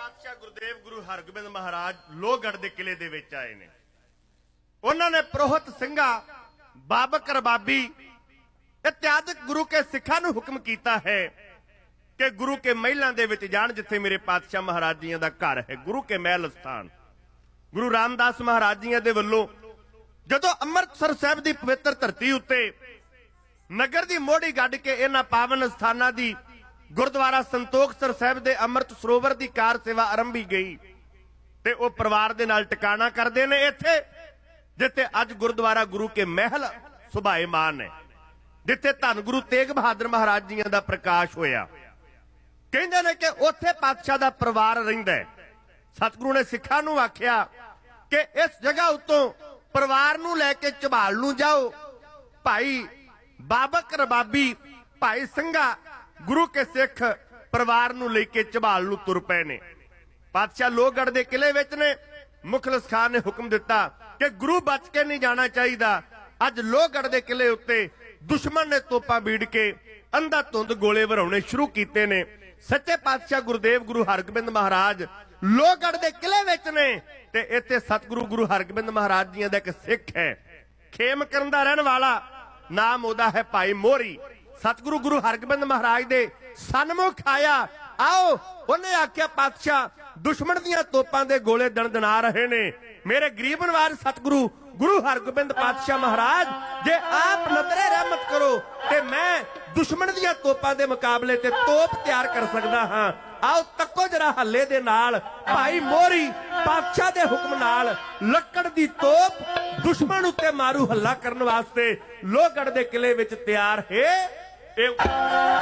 ਪਾਤਸ਼ਾਹ ਗੁਰਦੇਵ ਗੁਰੂ ਹਰਗੋਬਿੰਦ ਮਹਾਰਾਜ ਲੋਹਗੜ੍ਹ ਦੇ ਕਿਲੇ ਦੇ ਵਿੱਚ ਆਏ ਨੇ। ਉਹਨਾਂ ਨੇ ਪ੍ਰੋਹਤ ਸਿੰਘਾ, ਬਾਬਕ ਰਬਾਬੀ ਇਤਿਆਦਿਕ ਗੁਰੂ ਕੇ ਸਿੱਖਾਂ ਨੂੰ ਹੁਕਮ ਕੀਤਾ ਹੈ ਕਿ ਗੁਰੂ ਕੇ ਮਹਿਲਾਂ ਦੇ ਵਿੱਚ ਜਾਣ, ਜਿੱਥੇ ਮੇਰੇ ਪਾਤਸ਼ਾਹ ਮਹਾਰਾਜ ਜੀਆਂ ਦਾ ਘਰ ਹੈ, ਗੁਰੂ ਕੇ ਮਹਿਲ ਸਥਾਨ। ਗੁਰੂ ਰਾਮਦਾਸ ਮਹਾਰਾਜ ਜੀਆਂ ਦੇ ਵੱਲੋਂ ਜਦੋਂ ਅੰਮ੍ਰਿਤਸਰ ਸਾਹਿਬ ਦੀ ਪਵਿੱਤਰ ਧਰਤੀ ਉੱਤੇ ਨਗਰ ਦੀ ਮੋਢੀ ਗੱਡ ਕੇ ਇਹਨਾਂ ਪਾਵਨ ਸਥਾਨਾਂ ਦੀ ਗੁਰਦੁਆਰਾ ਸੰਤੋਖਸਰ ਸਾਹਿਬ ਦੇ ਅੰਮ੍ਰਿਤ ਸਰੋਵਰ ਦੀ ਕਾਰ ਸੇਵਾ ਆਰੰਭੀ ਗਈ ਤੇ ਉਹ ਪਰਿਵਾਰ ਦੇ ਨਾਲ ਟਿਕਾਣਾ ਕਰਦੇ ਨੇ ਇੱਥੇ, ਜਿੱਥੇ ਅੱਜ ਗੁਰਦੁਆਰਾ ਗੁਰੂ ਕੇ ਮਹਿਲ ਸੁਭਾਏਮਾਨ ਹੈ, ਜਿੱਥੇ ਧੰਨ ਗੁਰੂ ਤੇਗ ਬਹਾਦਰ ਮਹਾਰਾਜ ਜੀਆਂ ਦਾ ਪ੍ਰਕਾਸ਼ ਹੋਇਆ। ਕਹਿੰਦੇ ਨੇ ਕਿ ਉੱਥੇ ਪਾਤਸ਼ਾਹ ਦਾ ਪਰਿਵਾਰ ਰਹਿੰਦਾ ਹੈ। ਸਤਿਗੁਰੂ ਨੇ ਸਿੱਖਾਂ ਨੂੰ ਆਖਿਆ ਕਿ ਇਸ ਜਗ੍ਹਾ ਉੱਤੋਂ ਪਰਿਵਾਰ ਨੂੰ ਲੈ ਕੇ ਝਬਾਲ ਨੂੰ ਜਾਓ। ਭਾਈ ਬਾਬਕ ਰਬਾਬੀ, ਭਾਈ ਸਿੰਘਾ, ਗੁਰੂ ਕੇ ਸਿੱਖ ਪਰਿਵਾਰ ਨੂੰ ਲੈ ਕੇ ਝਬਾਲ ਨੂੰ ਤੁਰ ਪਏ ਨੇ। ਪਾਤਸ਼ਾਹ ਲੋਹਗੜ੍ਹ ਦੇ ਕਿਲੇ ਵਿੱਚ ਨੇ। ਮੁਖਲਿਸ ਖਾਨ ਨੇ ਹੁਕਮ ਦਿੱਤਾ ਕਿ ਗੁਰੂ ਬਚ ਕੇ ਨਹੀਂ ਜਾਣਾ ਚਾਹੀਦਾ। ਅੱਜ ਲੋਹਗੜ੍ਹ ਦੇ ਕਿਲੇ ਉੱਤੇ ਦੁਸ਼ਮਣ ਨੇ ਤੋਪਾਂ ਬੀੜ ਕੇ ਅੰਧਾ ਧੁੰਦ ਗੋਲੇ ਵਰਾਉਣੇ ਸ਼ੁਰੂ ਕੀਤੇ ਨੇ। ਸੱਚੇ ਪਾਤਸ਼ਾਹ ਗੁਰਦੇਵ ਗੁਰੂ ਹਰਗੋਬਿੰਦ ਮਹਾਰਾਜ ਲੋਹਗੜ੍ਹ ਦੇ ਕਿਲੇ ਵਿੱਚ ਨੇ ਤੇ ਇੱਥੇ ਸਤਿਗੁਰੂ ਗੁਰੂ ਹਰਗੋਬਿੰਦ ਮਹਾਰਾਜ ਜੀਆਂ ਦਾ ਇੱਕ ਸਿੱਖ ਹੈ, ਖੇਮ ਕਰਨ ਦਾ ਰਹਿਣ ਵਾਲਾ, ਨਾਮ ਉਹਦਾ ਹੈ ਭਾਈ ਮੋਹਰੀ। ਸਤਿਗੁਰੂ ਗੁਰੂ ਹਰਗੋਬਿੰਦ ਮਹਾਰਾਜ ਦੇ ਸਨਮੁਖ ਆਇਆ। ਆਓ, ਉਹਨੇ ਆਖਿਆ ਪਾਤਸ਼ਾਹ ਦੁਸ਼ਮਣ ਦੀਆਂ ਤੋਪਾਂ ਦੇ ਗੋਲੇ ਦਣਦਣਾ ਰਹੇ ਨੇ। ਮੇਰੇ ਗਰੀਬ ਨਵਾਜ ਸਤਿਗੁਰੂ ਗੁਰੂ ਹਰਗੋਬਿੰਦ ਪਾਤਸ਼ਾਹ ਮਹਾਰਾਜ, ਜੇ ਆਪ ਨਜ਼ਰੇ ਰਹਿਮਤ ਕਰੋ ਤੇ ਮੈਂ ਦੁਸ਼ਮਣ ਦੀਆਂ ਤੋਪਾਂ ਦੇ ਮੁਕਾਬਲੇ ਤੇ ਤੋਪ ਤਿਆਰ ਕਰ ਸਕਦਾ ਹਾਂ। ਆਓ ਤੱਕੋ ਜਰਾ ਹੱਲੇ ਦੇ ਨਾਲ ਭਾਈ ਮੋਹਰੀ ਪਾਤਸ਼ਾਹ ਦੇ ਹੁਕਮ ਨਾਲ ਲੱਕੜ ਦੀ ਤੋਪ ਦੁਸ਼ਮਣ ਉੱਤੇ ਮਾਰੂ ਹੱਲਾ ਕਰਨ ਵਾਸਤੇ ਲੋਹਗੜ੍ਹ ਦੇ ਕਿਲੇ ਵਿੱਚ ਤਿਆਰ ਹੈ।